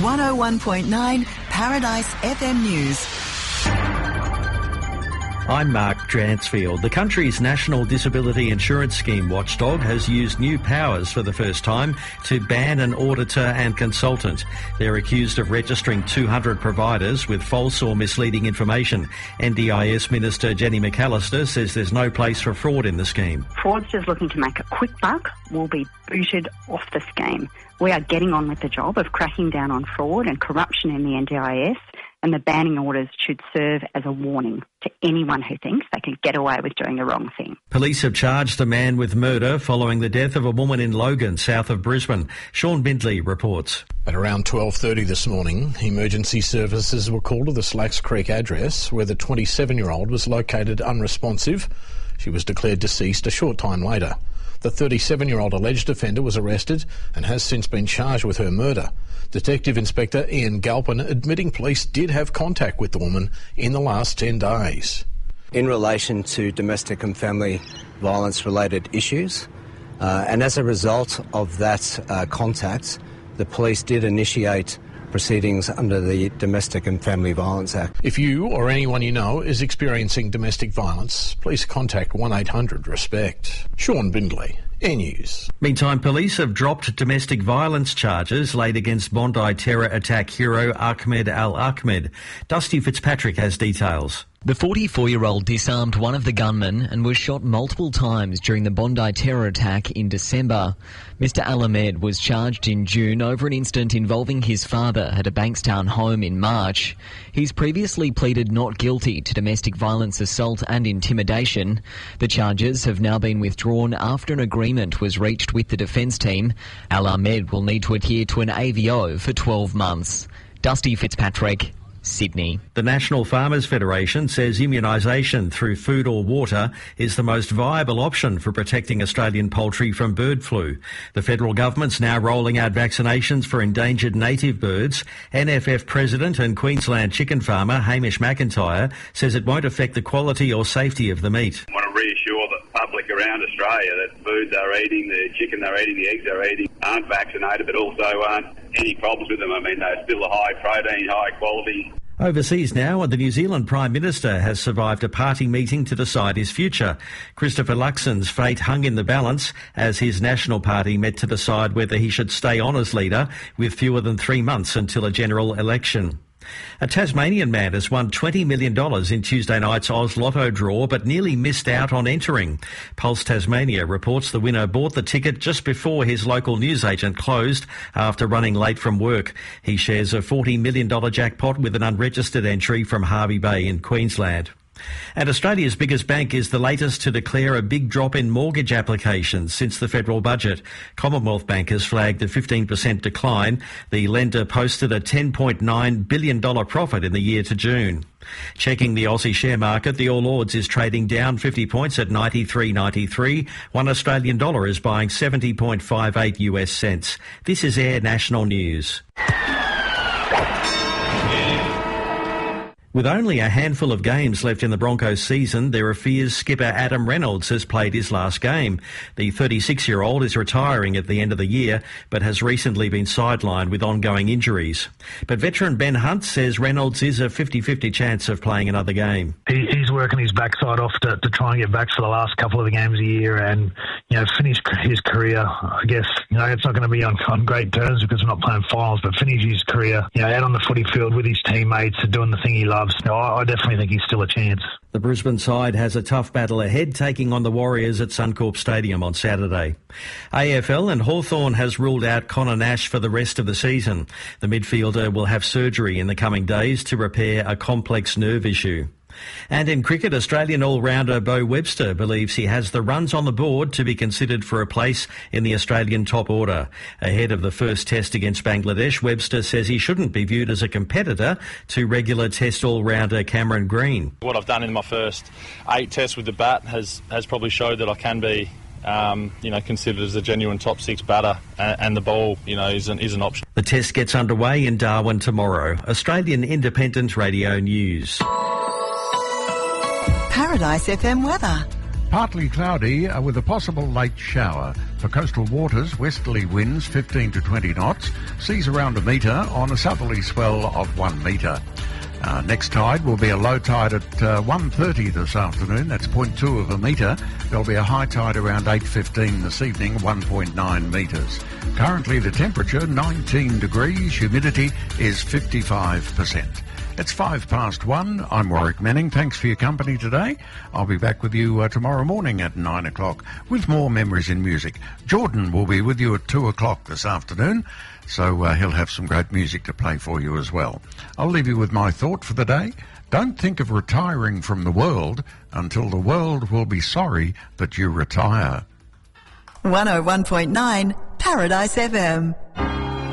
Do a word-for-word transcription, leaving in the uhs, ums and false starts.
one oh one point nine Paradise F M News. I'm Mark Dransfield. The country's National Disability Insurance Scheme watchdog has used new powers for the first time to ban an auditor and consultant. They're accused of registering two hundred providers with false or misleading information. N D I S Minister Jenny McAllister says there's no place for fraud in the scheme. Fraudsters looking to make a quick buck will be booted off the scheme. We are getting on with the job of cracking down on fraud and corruption in the N D I S. And the banning orders should serve as a warning to anyone who thinks they can get away with doing the wrong thing. Police have charged a man with murder following the death of a woman in Logan, south of Brisbane. Sean Bindley reports. At around twelve thirty this morning, emergency services were called to the Slacks Creek address where the twenty-seven-year-old was located unresponsive. She was declared deceased a short time later. The thirty-seven-year-old alleged offender was arrested and has since been charged with her murder. Detective Inspector Ian Galpin admitting police did have contact with the woman in the last ten days. In relation to domestic and family violence related issues, uh, and as a result of that uh, contact, the police did initiate proceedings under the Domestic and Family Violence Act. If you or anyone you know is experiencing domestic violence, please contact one eight hundred RESPECT. Sean Bindley, Air News. Meantime, police have dropped domestic violence charges laid against Bondi terror attack hero Ahmed Al-Ahmed. Dusty Fitzpatrick has details. The forty-four-year-old disarmed one of the gunmen and was shot multiple times during the Bondi terror attack in December. Mister Al-Ahmed was charged in June over an incident involving his father at a Bankstown home in March. He's previously pleaded not guilty to domestic violence assault and intimidation. The charges have now been withdrawn after an agreement was reached with the defence team. Al-Ahmed will need to adhere to an A V O for twelve months. Dusty Fitzpatrick, Sydney. The National Farmers Federation says immunisation through food or water is the most viable option for protecting Australian poultry from bird flu. The federal government's now rolling out vaccinations for endangered native birds. N F F President and Queensland chicken farmer Hamish McIntyre says it won't affect the quality or safety of the meat. I want to reassure the public around Australia that foods they're eating, the chicken they're eating, the eggs they're eating aren't vaccinated, but also aren't any problems with them. I mean, they're still a high protein, high quality. Overseas now, and the New Zealand Prime Minister has survived a party meeting to decide his future. Christopher Luxon's fate hung in the balance as his National Party met to decide whether he should stay on as leader with fewer than three months until a general election. A Tasmanian man has won twenty million dollars in Tuesday night's Oz Lotto draw but nearly missed out on entering. Pulse Tasmania reports the winner bought the ticket just before his local newsagent closed after running late from work. He shares a forty million dollars jackpot with an unregistered entry from Hervey Bay in Queensland. And Australia's biggest bank is the latest to declare a big drop in mortgage applications since the federal budget. Commonwealth Bank has flagged a fifteen percent decline. The lender posted a ten point nine billion dollars profit in the year to June. Checking the Aussie share market, the All Ords is trading down fifty points at ninety-three ninety-three. One Australian dollar is buying seventy point five eight U S cents. This is Air National News. With only a handful of games left in the Broncos season, there are fears skipper Adam Reynolds has played his last game. The thirty-six-year-old is retiring at the end of the year, but has recently been sidelined with ongoing injuries. But veteran Ben Hunt says Reynolds is a fifty-fifty chance of playing another game. He, he's working his backside off to, to try and get back for the last couple of the games of the year and, you know, finish his career. I guess, you know, it's not going to be on, on great terms because we're not playing finals, but finish his career, you know, out on the footy field with his teammates and doing the thing he loves. No, I definitely think he's still a chance. The Brisbane side has a tough battle ahead, taking on the Warriors at Suncorp Stadium on Saturday. A F L and Hawthorn has ruled out Connor Nash for the rest of the season. The midfielder will have surgery in the coming days to repair a complex nerve issue. And in cricket, Australian all-rounder Beau Webster believes he has the runs on the board to be considered for a place in the Australian top order. Ahead of the first test against Bangladesh, Webster says he shouldn't be viewed as a competitor to regular test all-rounder Cameron Green. What I've done in my first eight tests with the bat has, has probably showed that I can be Um, you know, considered as a genuine top six batter, and, and the ball, you know, is an, is an option. The test gets underway in Darwin tomorrow. Australian Independent Radio News. Paradise F M weather. Partly cloudy uh, with a possible late shower. For coastal waters, westerly winds fifteen to twenty knots, seas around a metre on a southerly swell of one metre. Uh, next tide will be a low tide at uh, one thirty this afternoon, that's zero point two of a metre. There'll be a high tide around eight fifteen this evening, one point nine metres. Currently the temperature nineteen degrees, humidity is fifty-five percent. It's five past one. I'm Warwick Manning. Thanks for your company today. I'll be back with you uh, tomorrow morning at nine o'clock with more Memories in Music. Jordan will be with you at two o'clock this afternoon, so uh, he'll have some great music to play for you as well. I'll leave you with my thought for the day. Don't think of retiring from the world until the world will be sorry that you retire. one oh one point nine Paradise F M.